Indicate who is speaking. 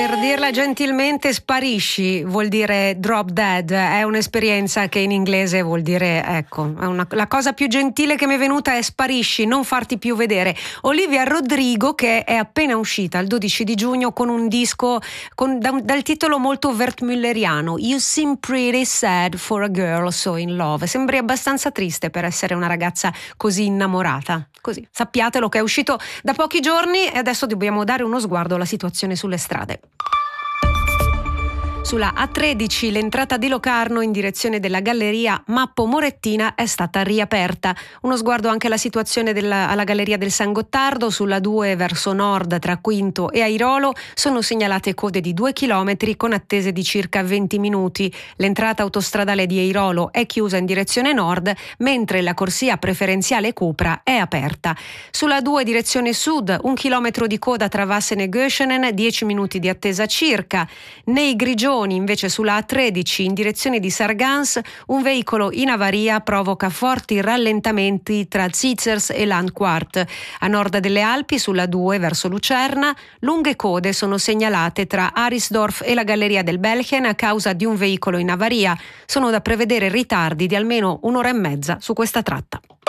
Speaker 1: Per dirla gentilmente, sparisci vuol dire drop dead, è un'esperienza che in inglese vuol dire, ecco, la cosa più gentile che mi è venuta è sparisci, non farti più vedere. Olivia Rodrigo, che è appena uscita il 12 di giugno con un disco dal titolo molto wertmülleriano, You Seem Pretty Sad for a Girl So in Love. Sembri abbastanza triste per essere una ragazza così innamorata. Così, sappiatelo che è uscito da pochi giorni e adesso dobbiamo dare uno sguardo alla situazione sulle strade. Sulla A13 l'entrata di Locarno in direzione della galleria Mappo Morettina è stata riaperta. Uno sguardo anche alla situazione alla galleria del San Gottardo. Sulla 2 verso nord tra Quinto e Airolo sono segnalate code di 2 chilometri con attese di circa 20 minuti. L'entrata autostradale di Airolo è chiusa in direzione nord, mentre la corsia preferenziale Cupra è aperta. Sulla 2 direzione sud 1 chilometro di coda tra Vassen e Göschenen, 10 minuti di attesa circa. Nei Grigioni invece sulla A13 in direzione di Sargans un veicolo in avaria provoca forti rallentamenti tra Zizers e Landquart. A nord delle Alpi sulla 2 verso Lucerna lunghe code sono segnalate tra Arisdorf e la galleria del Belchen a causa di un veicolo in avaria. Sono da prevedere ritardi di almeno un'ora e mezza su questa tratta.